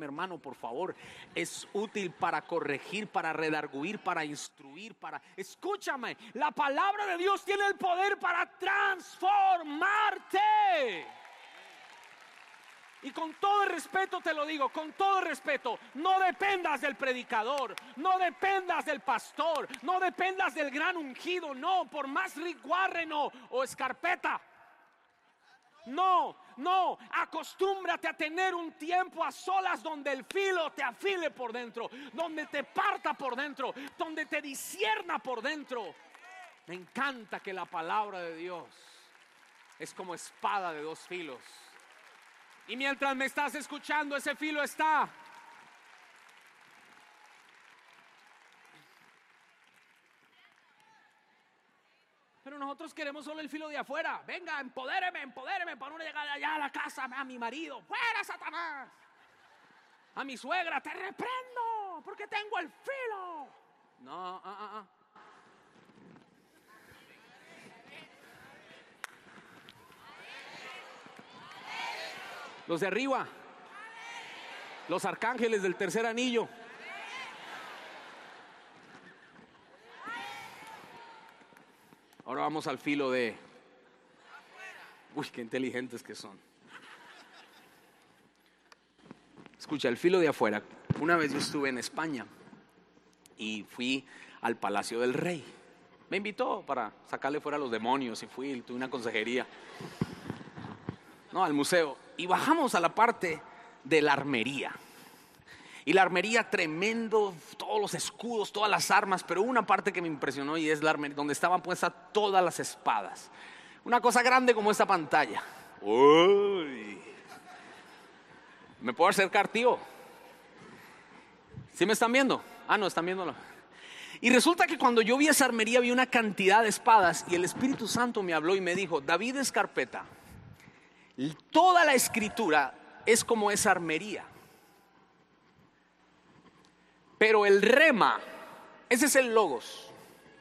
mi hermano, por favor. Es útil para corregir, para redarguir, para instruir, Escúchame, la palabra de Dios tiene el poder para transformarte. Y con todo el respeto te lo digo, con todo el respeto, no dependas del predicador, no dependas del pastor, no dependas del gran ungido, no, por más Rick Warren o Escarpeta. No, acostúmbrate a tener un tiempo a solas donde el filo te afile por dentro, donde te parta por dentro, donde te discierna por dentro. Me encanta que la palabra de Dios es como espada de dos filos. Y mientras me estás escuchando, ese filo está. Pero nosotros queremos solo el filo de afuera. Venga, empodéreme para no llegar allá a la casa, a mi marido. ¡Fuera, Satanás! A mi suegra, te reprendo porque tengo el filo. No, Los de arriba, los arcángeles del tercer anillo. Ahora vamos al filo de... Uy, qué inteligentes que son. Escucha, el filo de afuera. Una vez yo estuve en España y fui al Palacio del Rey. Me invitó para sacarle fuera a los demonios y tuve una consejería. Al museo. Y bajamos a la parte de la armería. Y la armería, tremendo, todos los escudos, todas las armas. Pero una parte que me impresionó y es la armería, donde estaban puestas todas las espadas. Una cosa grande como esta pantalla. Uy. ¿Me puedo acercar, tío? ¿Sí me están viendo? No, están viéndolo. Y resulta que cuando yo vi esa armería, vi una cantidad de espadas. Y el Espíritu Santo me habló y me dijo: David Escarpeta, toda la escritura es como esa armería, pero el rema, ese es el logos,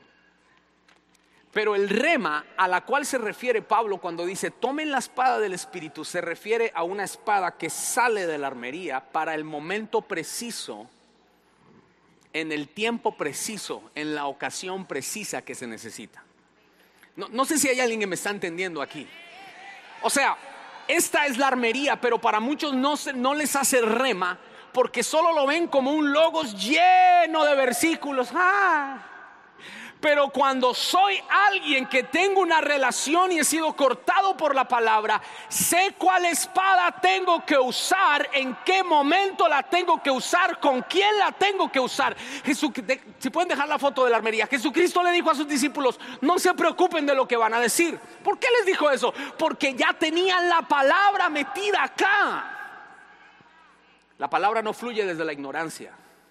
pero el rema a la cual se refiere Pablo cuando dice tomen la espada del Espíritu, se refiere a una espada que sale de la armería para el momento preciso, en el tiempo preciso, en la ocasión precisa que se necesita. No sé si hay alguien que me está entendiendo aquí. O sea, esta es la armería, pero para muchos no les hace rema, porque solo lo ven como un logos lleno de versículos. Pero cuando soy alguien que tengo una relación y he sido cortado por la palabra, sé cuál espada tengo que usar, en qué momento la tengo que usar, con quién la tengo que usar. Si pueden dejar la foto de la armería. Jesucristo le dijo a sus discípulos: no se preocupen de lo que van a decir. ¿Por qué les dijo eso? Porque ya tenían la palabra metida acá. La palabra no fluye desde la ignorancia.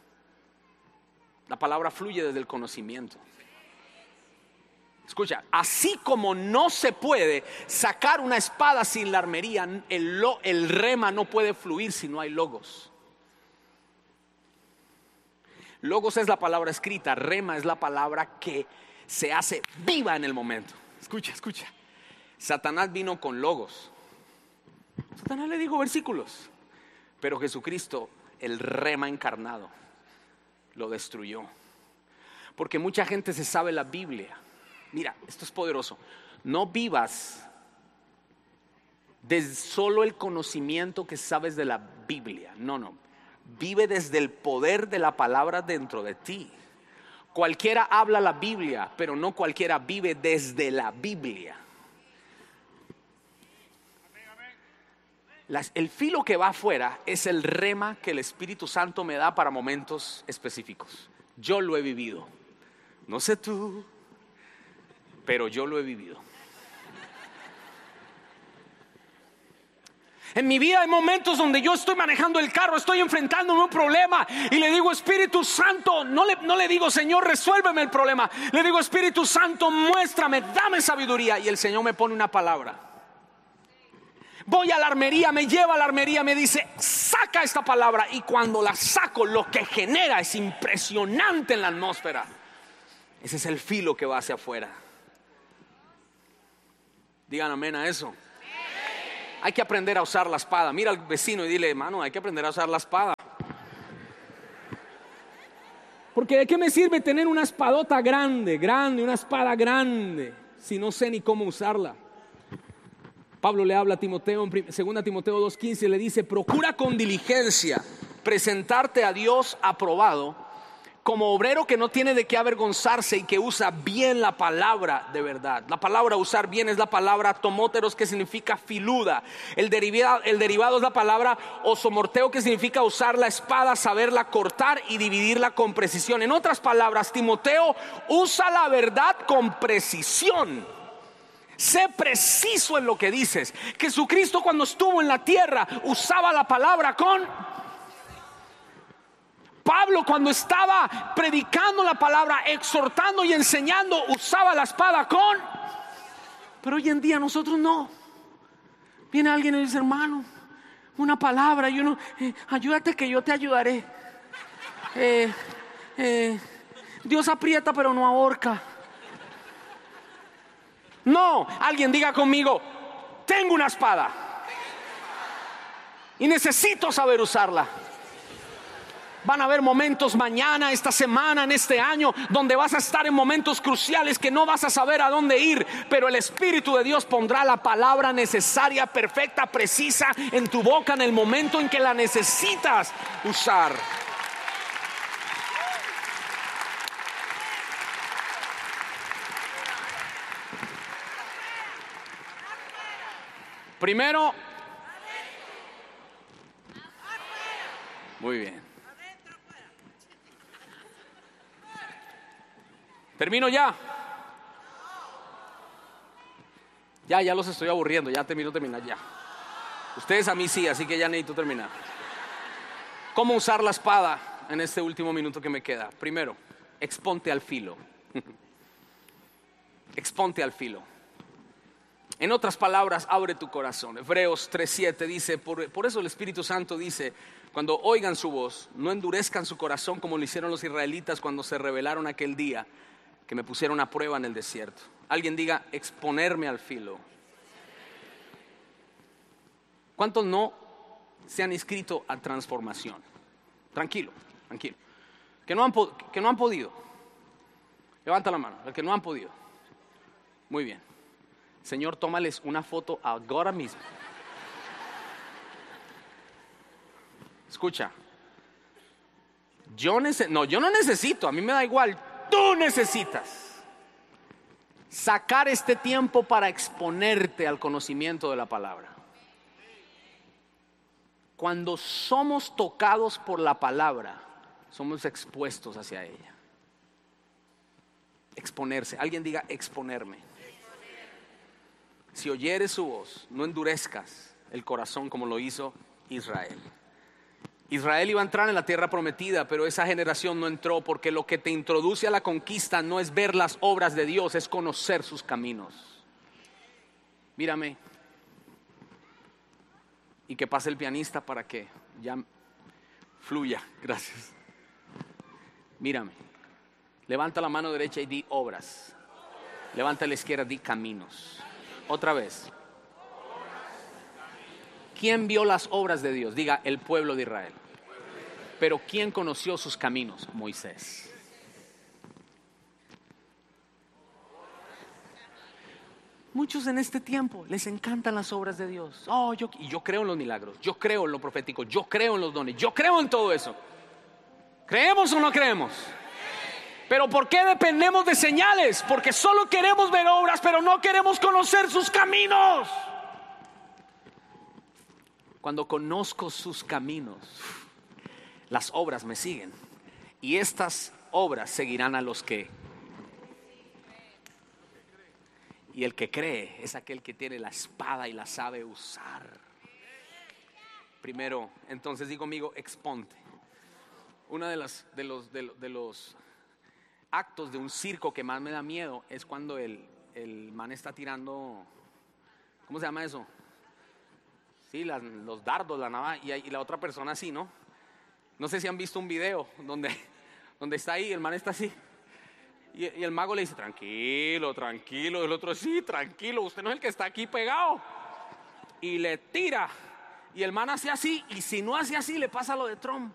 La palabra fluye desde el conocimiento. Escucha, así como no se puede sacar una espada sin la armería, el rema no puede fluir si no hay logos. Logos es la palabra escrita, rema es la palabra que se hace viva en el momento. Escucha. Satanás vino con logos. Satanás le dijo versículos, pero Jesucristo, el rema encarnado, lo destruyó. Porque mucha gente se sabe la Biblia. Mira, esto es poderoso. No vivas desde solo el conocimiento que sabes de la Biblia. No. Vive desde el poder de la palabra dentro de ti. Cualquiera habla la Biblia, pero no cualquiera vive desde la Biblia. El filo que va afuera es el rema que el Espíritu Santo me da para momentos específicos. Yo lo he vivido. No sé tú, pero yo lo he vivido. En mi vida hay momentos donde yo estoy manejando el carro, estoy enfrentándome a un problema y le digo: Espíritu Santo, no le digo: Señor, resuélveme el problema. Le digo: Espíritu Santo, muéstrame, dame sabiduría. Y el Señor me pone una palabra. Voy a la armería, me lleva a la armería, me dice: saca esta palabra. Y cuando la saco, lo que genera es impresionante en la atmósfera. Ese es el filo que va hacia afuera. Digan amén a eso. hay que aprender a usar la espada. Mira al vecino y dile, hermano, hay que aprender a usar la espada. Porque ¿de qué me sirve tener una espadota grande, una espada grande, si no sé ni cómo usarla? Pablo le habla a Timoteo en 2 Timoteo 2:15, le dice, procura con diligencia presentarte a Dios aprobado, como obrero que no tiene de qué avergonzarse y que usa bien la palabra de verdad. La palabra usar bien es la palabra tomóteros, que significa filuda. El derivado es la palabra osomorteo, que significa usar la espada, saberla cortar y dividirla con precisión. En otras palabras, Timoteo, usa la verdad con precisión. Sé preciso en lo que dices. Jesucristo, cuando estuvo en la tierra, usaba la palabra con... Pablo, cuando estaba predicando la palabra, exhortando y enseñando, usaba la espada con... Pero hoy en día nosotros no. Viene alguien y dice, hermano, una palabra, y uno, ayúdate que yo te ayudaré. Dios aprieta pero no ahorca. No, alguien diga conmigo, tengo una espada y necesito saber usarla. Van a haber momentos mañana, esta semana, en este año, donde vas a estar en momentos cruciales que no vas a saber a dónde ir, pero el Espíritu de Dios pondrá la palabra necesaria, perfecta, precisa en tu boca en el momento en que la necesitas usar. Primero, muy bien. Termino ya. Ya los estoy aburriendo. Ya terminar ya. Ustedes a mí sí, así que ya necesito terminar. ¿Cómo usar la espada en este último minuto que me queda? Primero, exponte al filo. Exponte al filo. En otras palabras, abre tu corazón. Hebreos 3:7 dice, por eso el Espíritu Santo dice, cuando oigan su voz, no endurezcan su corazón como lo hicieron los israelitas cuando se rebelaron aquel día que me pusieron a prueba en el desierto. Alguien diga, exponerme al filo. ¿Cuántos no se han inscrito a transformación? Tranquilo. Que no han podido. Levanta la mano, el que no han podido. Muy bien. Señor, tómales una foto ahora mismo. Escucha. Yo no necesito, a mí me da igual. Tú necesitas sacar este tiempo para exponerte al conocimiento de la palabra. Cuando somos tocados por la palabra, somos expuestos hacia ella. Exponerse. Alguien diga exponerme. Si oyeres su voz, no endurezcas el corazón como lo hizo Israel. Israel iba a entrar en la tierra prometida, pero esa generación no entró, porque lo que te introduce a la conquista no es ver las obras de Dios, es conocer sus caminos. Mírame. Y que pase el pianista para que ya fluya. Gracias. Mírame. Levanta la mano derecha y di obras. Levanta la izquierda, di caminos. Otra vez. ¿Quién vio las obras de Dios? Diga, el pueblo de Israel. Pero ¿quién conoció sus caminos? Moisés. Muchos en este tiempo les encantan las obras de Dios. Yo creo en los milagros, yo creo en lo profético, yo creo en los dones, yo creo en todo eso. ¿Creemos o no creemos? Pero ¿por qué dependemos de señales? Porque solo queremos ver obras, pero no queremos conocer sus caminos. Cuando conozco sus caminos, las obras me siguen. Y estas obras seguirán a los que. Y el que cree es aquel que tiene la espada y la sabe usar. Primero, entonces digo conmigo, exponte. Uno de los actos de un circo que más me da miedo es cuando el man está tirando, ¿cómo se llama eso? Sí, los dardos, la navaja, y la otra persona así, ¿no? No sé si han visto un video donde está ahí, el man está así, y el mago le dice, tranquilo, el otro, sí, tranquilo, usted no es el que está aquí pegado. y le tira. Y el man hace así, y si no hace así, le pasa lo de Trump.